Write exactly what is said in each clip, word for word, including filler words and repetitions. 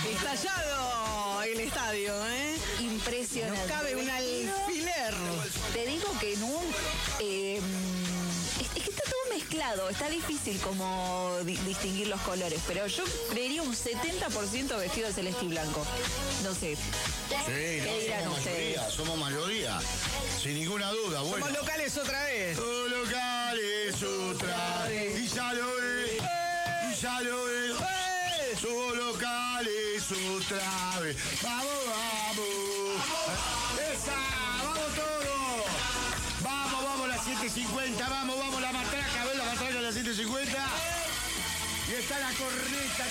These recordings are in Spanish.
Estallado el estadio, ¿eh? Impresionante. No cabe un alfiler. Te digo que en un... Eh, es, es que está todo mezclado, está difícil como di- distinguir los colores, pero yo creería un setenta por ciento vestido de celeste y blanco. No sé. Sí, ¿Qué no, dirán somos ustedes? mayoría, somos mayoría. Sin ninguna duda, bueno. Somos locales otra vez. Somos locales otra vez. Y ya lo es. Y ya lo es. Somos locales otra vez. Vamos, vamos. Esa, vamos todos. Vamos, vamos, las siete cincuenta. Vamos, vamos, la matraca. ¿Ves la matraca de las siete cincuenta? Y está la corneta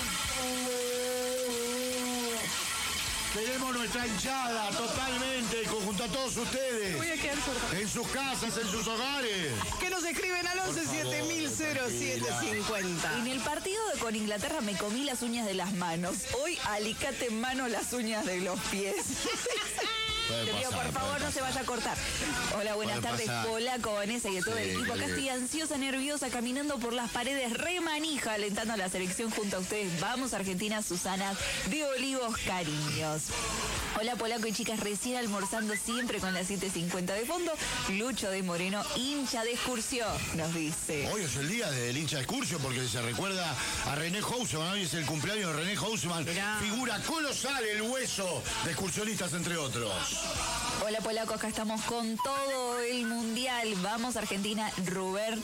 también. Tenemos nuestra hinchada totalmente, junto a todos ustedes. Voy a quedar sorda. En sus casas, en sus hogares. Que nos escriben al once siete mil siete cincuenta. En el partido de con Inglaterra me comí las uñas de las manos. Hoy alicate en mano las uñas de los pies. Puede Te pido, pasar, por favor, puede no se pasar. vaya a cortar. Hola, buenas Puede tardes, pasar. Polaco, Vanessa y de todo el Sí, equipo. Acá sí. estoy ansiosa, nerviosa, caminando por las paredes, remanija, alentando a la selección junto a ustedes. Vamos, Argentina, Susana de Olivos, cariños. Hola, Polaco y chicas, recién almorzando siempre con las siete cincuenta de fondo. Lucho de Moreno, hincha de excursión, nos dice. Hoy es el día del hincha de excursio porque se recuerda a René Houseman. Hoy es el cumpleaños de René Houseman. Mirá. Figura colosal, el hueso de excursionistas, entre otros. Hola, Polaco, acá estamos con todo el mundial. Vamos, Argentina. Rubén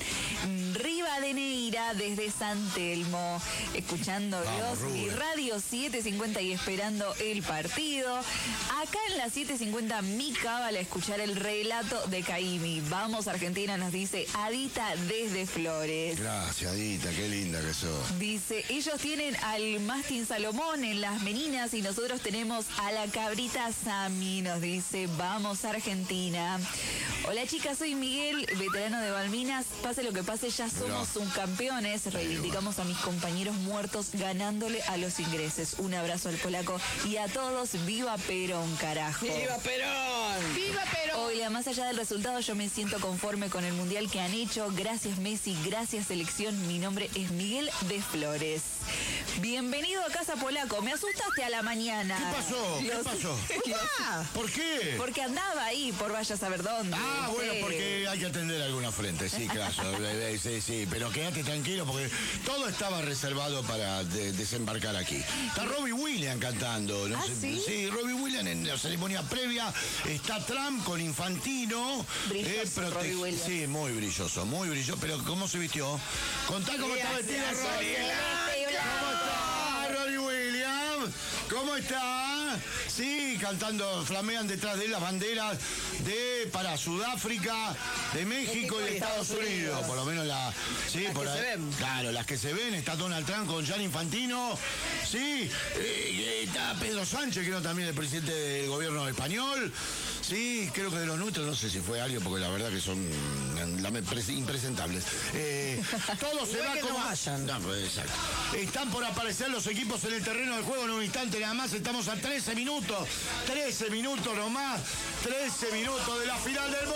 Rivadeneira desde San Telmo, escuchándolos. Vamos, Rubén. Y Radio siete cincuenta y esperando el partido. Acá en la siete cincuenta, mi cábala, escuchar el relato de Caimi. Vamos, Argentina, nos dice Adita desde Flores. Gracias, Adita, qué linda que sos. Dice, ellos tienen al Mastín Salomón en las meninas y nosotros tenemos a la cabrita Sami, nos dice, vamos Argentina. Hola chicas, soy Miguel, veterano de Balminas, pase lo que pase, ya somos un campeones, reivindicamos a mis compañeros muertos ganándole a los ingleses. Un abrazo al Polaco y a todos, viva Perón, carajo. ¡Viva Perón! ¡Viva Perón! Oiga, más allá del resultado, yo me siento conforme con el mundial que han hecho. Gracias Messi, gracias selección. Mi nombre es Miguel de Flores. Bienvenido a Casa Polaco. Me asustaste a la mañana. ¿Qué pasó? ¿Qué Los- pasó? los- ¿Por qué? Porque andaba ahí, por vaya a saber dónde. Ah, bueno, Sí. porque hay que atender alguna frente, sí, claro, sí, sí, pero quédate tranquilo porque todo estaba reservado para de- desembarcar aquí. Está Robbie Williams cantando, ¿no? ¿Ah, sí? Sí, Robbie Williams en la ceremonia previa, está Trump con Infantino. Brilloso, Robbie Williams. Sí, muy brilloso, muy brilloso, pero ¿cómo se vistió? Contá cómo está vestido Robbie. ¿Cómo está Robbie Williams? ¿Cómo está? Sí, cantando, flamean detrás de él las banderas de para Sudáfrica, de México y de Estados Unidos. Por lo menos la, sí, Las por que ahí. se ven. Claro, las que se ven. Está Donald Trump con Gianni Infantino. Sí, eh, está Pedro Sánchez, creo también el presidente del gobierno español. Sí, creo que de los nuestros, no sé si fue alguien, porque la verdad que son mm, lame- pres- impresentables. Eh, todo se Igual va que como... no vayan. No, pues, exacto. Están por aparecer los equipos en el terreno del juego en un instante nada más. Estamos a trece minutos. trece minutos nomás. trece minutos de la final del mundo.